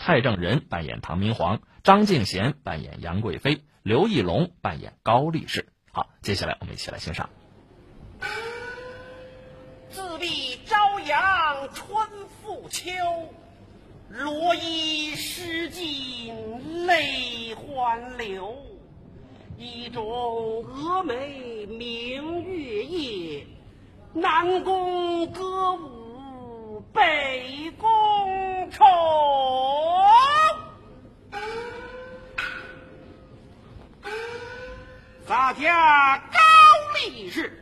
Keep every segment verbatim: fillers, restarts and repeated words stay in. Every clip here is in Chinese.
蔡正仁扮演唐明皇，张敬贤扮演杨贵妃，刘义隆扮演高力士。好，接下来我们一起来欣赏。 自比朝阳春复秋，罗衣湿尽泪还流。一种峨眉明月夜，南宫歌舞北宫愁。洒家高力士，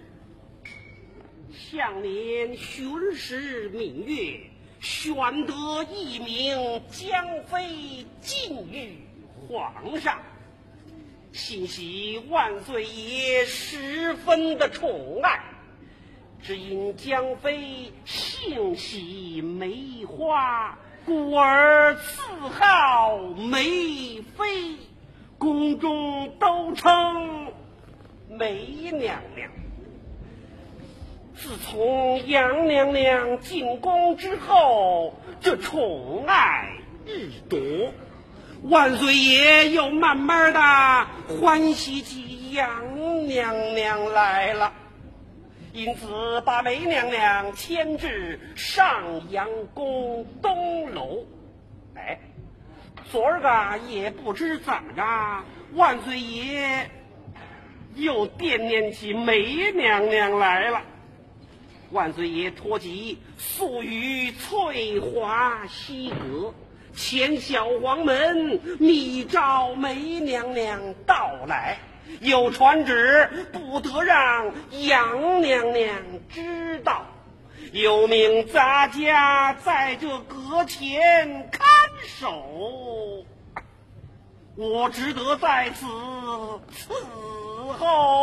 向年巡视闽越，选得一名将妃进御皇上，心喜万岁爷十分的宠爱，只因将妃性喜梅花，故而赐号梅妃，宫中都称梅娘娘。自从杨娘娘进宫之后，这宠爱日多，万岁爷又慢慢的欢喜起杨娘娘来了，因此把梅娘娘迁至上阳宫东楼。哎，昨儿个也不知怎么着，万岁爷又惦念起梅娘娘来了。万岁爷托己速与翠华西阁，前小黄门密召梅娘娘到来，有传旨不得让杨娘娘知道，又命咱家在这阁前看守，我只得在此伺候。